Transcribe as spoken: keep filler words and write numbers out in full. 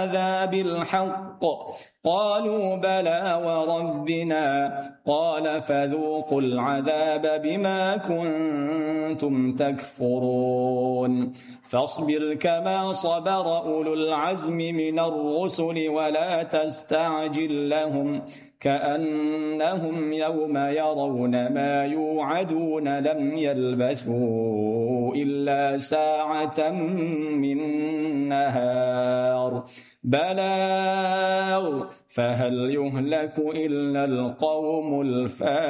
هذا بالحق؟ قالوا بلى وربنا. قال فذوقوا العذاب بما كنتم تكفرون. فاصبر كما صبر أولو العزم من الرسل ولا تستعجل لهم كأنهم يوم يرون ما يوعدون لم يلبثوا إلا ساعة من نهار بلاغ فهل يهلك إلا القوم الفاسقون.